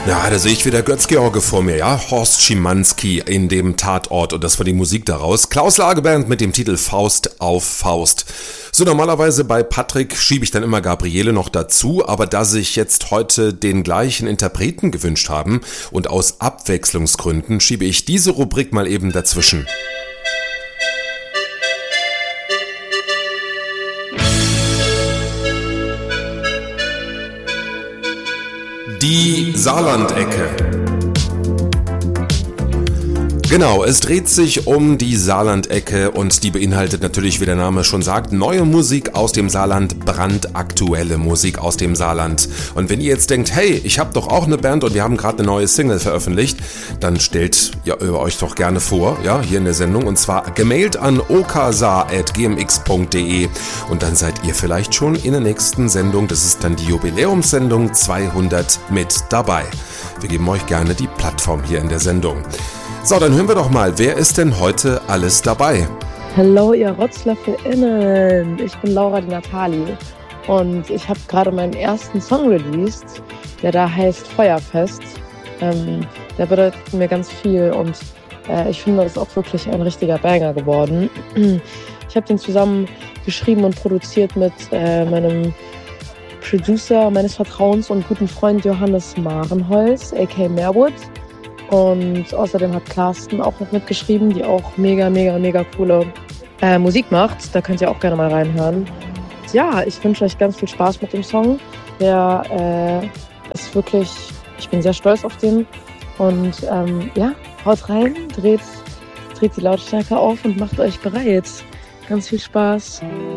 Ja, da sehe ich wieder Götz-George vor mir, ja? Horst Schimanski in dem Tatort und das war die Musik daraus. Klaus Lageband mit dem Titel Faust auf Faust. So, normalerweise bei Patrick schiebe ich dann immer Gabriele noch dazu, aber da sich jetzt heute den gleichen Interpreten gewünscht haben und aus Abwechslungsgründen schiebe ich diese Rubrik mal eben dazwischen. Die Saarlandecke. Genau, es dreht sich um die Saarlandecke und die beinhaltet natürlich, wie der Name schon sagt, neue Musik aus dem Saarland, brandaktuelle Musik aus dem Saarland. Und wenn ihr jetzt denkt, hey, ich habe doch auch eine Band und wir haben gerade eine neue Single veröffentlicht, dann stellt ihr euch doch gerne vor, ja, hier in der Sendung, und zwar gemailt an oksaar@gmx.de und dann seid ihr vielleicht schon in der nächsten Sendung, das ist dann die Jubiläumssendung 200 mit dabei. Wir geben euch gerne die Plattform hier in der Sendung. So, dann hören wir doch mal, wer ist denn heute alles dabei? Hallo, ihr RotzlöffelInnen. Ich bin Laura die Nathalie und ich habe gerade meinen ersten Song released, der da heißt Feuerfest. Der bedeutet mir ganz viel und ich finde, das ist auch wirklich ein richtiger Banger geworden. Ich habe den zusammen geschrieben und produziert mit meinem Producer meines Vertrauens und guten Freund Johannes Marenholz, a.k.a. Meerwood. Und außerdem hat Carsten auch noch mitgeschrieben, die auch mega coole Musik macht. Da könnt ihr auch gerne mal reinhören. Ja, ich wünsche euch ganz viel Spaß mit dem Song. Der ist wirklich, ich bin sehr stolz auf den. Und ja, haut rein, dreht die Lautstärke auf und macht euch bereit. Ganz viel Spaß.